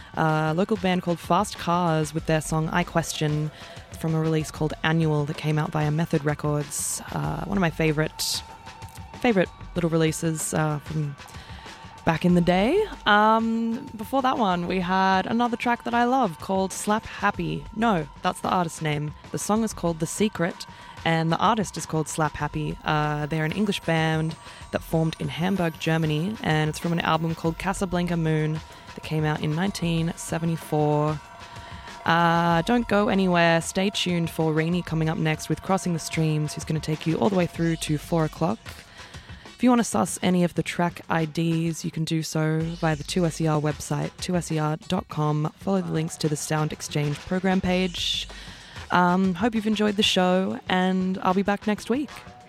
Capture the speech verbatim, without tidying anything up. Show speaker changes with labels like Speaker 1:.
Speaker 1: a local band called Fast Cars with their song I Question from a release called Annual that came out via Method Records. Uh, one of my favorite favorite little releases uh, from back in the day. Um, before that one, we had another track that I love called Slap Happy. No, that's the artist's name. The song is called The Secret, and the artist is called Slap Happy. Uh, they're an English band that formed in Hamburg, Germany, and it's from an album called Casablanca Moon that came out in nineteen seventy-four. Uh, don't go anywhere. Stay tuned for Rainy coming up next with Crossing the Streams, who's going to take you all the way through to four o'clock. If you want to suss any of the track I Ds, you can do so via the two S E R website, two S E R dot com. Follow the links to the Sound Exchange program page. Um, hope you've enjoyed the show, and I'll be back next week.